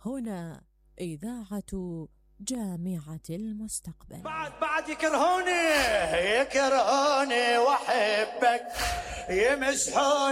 هنا إذاعة جامعة المستقبل. بعد يكرهوني وأحبك يمسحوني.